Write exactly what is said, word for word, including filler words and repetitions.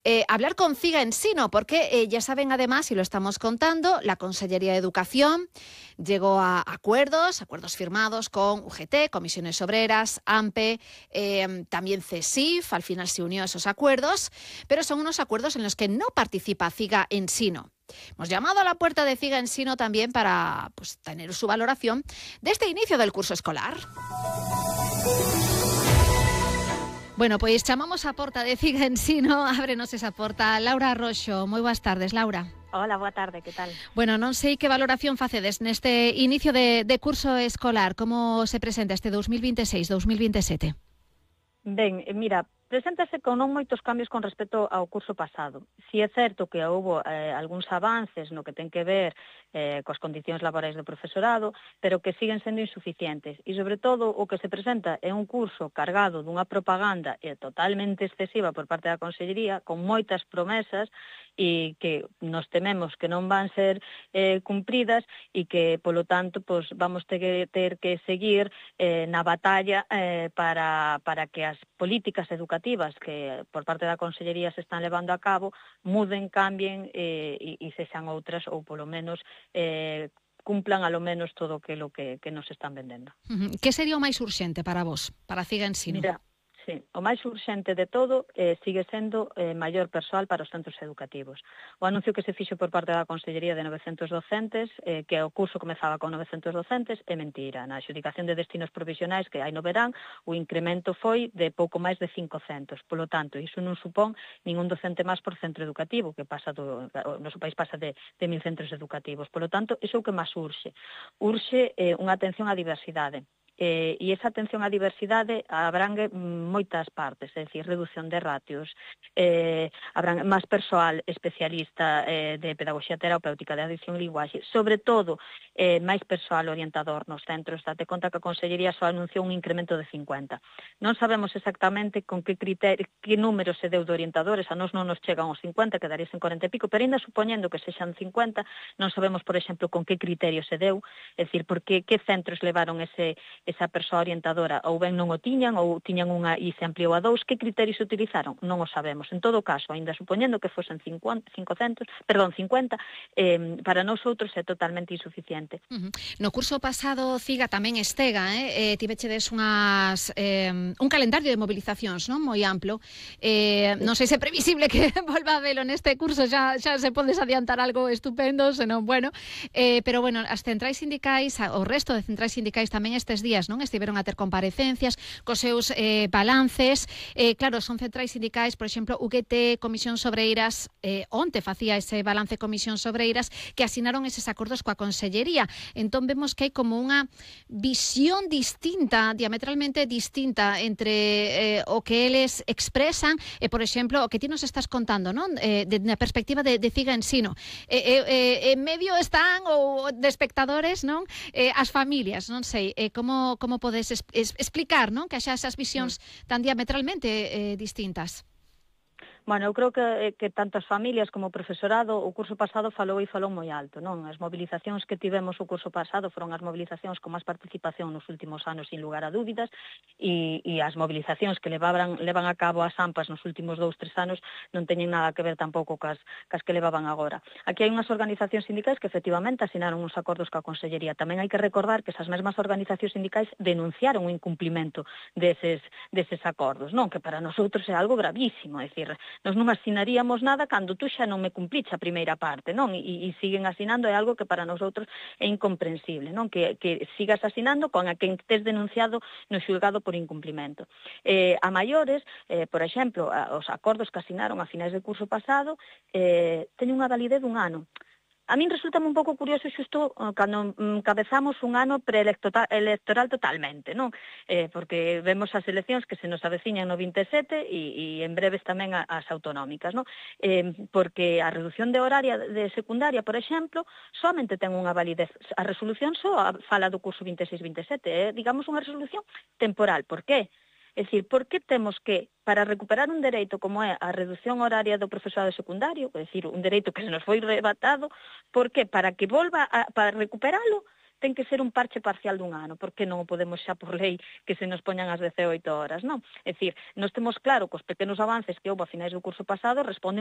Eh, hablar con CIGA Ensino, porque eh, ya saben además, y lo estamos contando, la Consellería de Educación llegó a acuerdos, acuerdos firmados con U G T, Comisiones Obreras, AMPE, eh, también CESIF, al final se unió a esos acuerdos, pero son unos acuerdos en los que no participa CIGA Ensino. Hemos llamado a la puerta de CIGA Ensino también para pues, tener su valoración de este inicio del curso escolar. Bueno, pois chamamos a porta de CIGA Ensino, ábrenos esa porta. Laura Arroxo, moi boas tardes, Laura. Hola, boa tarde, que tal? Bueno, non sei que valoración facedes neste inicio de, de curso escolar, como se presenta este dos mil vinte e seis dos mil vinte e sete? Ben, mira, preséntase con non moitos cambios con respecto ao curso pasado. Si é certo que houve eh, algúns avances no que ten que ver eh, coas condicións laborais do profesorado, pero que siguen sendo insuficientes. E, sobre todo, o que se presenta é un curso cargado dunha propaganda eh, totalmente excesiva por parte da Consellería, con moitas promesas e que nos tememos que non van ser eh, cumpridas e que, polo tanto, pues, vamos ter que, ter que seguir eh, na batalla eh, para, para que as políticas educativas que por parte da Consellería se están levando a cabo muden, cambien eh, e, e sexan outras ou polo menos eh, cumplan a lo menos todo o que, lo que, que nos están vendendo. Uh-huh. Que sería o máis urxente para vos, para CIGA Ensino? Mira, sí, o máis urxente de todo eh, sigue sendo eh, maior persoal para os centros educativos. O anuncio que se fixo por parte da Consellería de novecentos docentes, eh, que o curso comezaba con novecentos docentes, é mentira. Na adxudicación de destinos provisionais que hai no verán, o incremento foi de pouco máis de cincocentos. Polo tanto, iso non supón ningún docente máis por centro educativo, que pasa do, o noso país pasa de, de mil centros educativos. Polo tanto, iso é o que máis urxe. Urxe eh, unha atención á diversidade. Eh, e esa atención á diversidade abrangue moitas partes, é dicir, reducción de ratios, eh, abrangue máis persoal especialista eh, de pedagogía terapéutica, de adición e linguaxe, sobre todo eh, máis persoal orientador nos centros. Date conta que a Consellería só anunciou un incremento de cincuenta. Non sabemos exactamente con que criterio, que número se deu de orientadores, a nós non nos chegan os cincuenta, quedarían cuarenta e pico, pero ainda supoñendo que sexan cincuenta, non sabemos, por exemplo, con que criterio se deu, é dicir, porque que centros levaron ese esa persoa orientadora, ou ben non o tiñan, ou tiñan unha e se ampliou a dous, que criterios utilizaron? Non o sabemos. En todo caso, ainda supoñendo que fosen cincuenta, perdón, cincuenta, eh, para nós outros é totalmente insuficiente. Uh-huh. No curso pasado, CIGA tamén estega, eh? eh tivechedes unhas, eh, un calendario de movilizacións, non? Moi amplo. Eh, non sei se é previsible que volva a velo neste curso, xa, xa se podes adiantar algo estupendo, senón, bueno, eh, pero bueno, as centrais sindicais, o resto de centrais sindicais tamén estes días non estiveron a ter comparecencias cos seus eh, balances. Eh, claro, son centrais sindicais, por exemplo, U G T, Comisións Obreiras, eh, onte facía ese balance Comisións Obreiras, que asinaron eses acordos coa Consellería. Entón vemos que hai como unha visión distinta, diametralmente distinta, entre eh, o que eles expresan e, por exemplo, o que ti nos estás contando, non? Eh, de, na perspectiva de, de CIGA Ensino. Eh, eh, en medio están, ou de espectadores, non? Eh, as familias, non sei, eh, como como podes es, es, explicar, non? Que xa esas visións tan diametralmente eh, distintas. Bueno, eu creo que, que tanto as familias como o profesorado o curso pasado falou e falou moi alto, non? As mobilizacións que tivemos o curso pasado foron as mobilizacións con máis participación nos últimos anos, sin lugar a dúbidas, e, e as mobilizacións que levaban, levan a cabo as AMPAs nos últimos dous, tres anos non teñen nada que ver tampouco cas, cas que levaban agora. Aquí hai unhas organizacións sindicais que efectivamente asinaron uns acordos coa Consellería. Tamén hai que recordar que esas mesmas organizacións sindicais denunciaron o incumplimento deses, deses acordos, non? Que para nosotros é algo gravísimo, é dicir, nós non asinaríamos nada cando tú xa non me cumpliches a primeira parte, non? E, e siguen asinando, é algo que para nosotros é incomprensible, non? Que, que sigas asinando con a quen tes denunciado no xulgado por incumplimento. Eh, a maiores, eh, por exemplo, a, os acordos que asinaron a finais de curso pasado, eh, teñen unha validez dun ano. A min resulta un pouco curioso xusto cando cabezamos un ano preelectoral totalmente, non? Eh, porque vemos as eleccións que se nos aveciñan no vinte e sete e, e en breves tamén as autonómicas, non? Eh, porque a reducción de horaria de secundaria, por exemplo, somente ten unha validez. A resolución só fala do curso vinte e seis vinte e sete, é, eh? digamos, unha resolución temporal. Por qué? É dicir, por que temos que, para recuperar un dereito como é a reducción horaria do profesorado secundario, é dicir, un dereito que se nos foi rebatado, por que? Para que volva, a, para recuperalo, ten que ser un parche parcial dun ano, porque non o podemos xa por lei que se nos poñan as dezaoito horas, non? É dicir, nós temos claro que os pequenos avances que houve a finais do curso pasado responden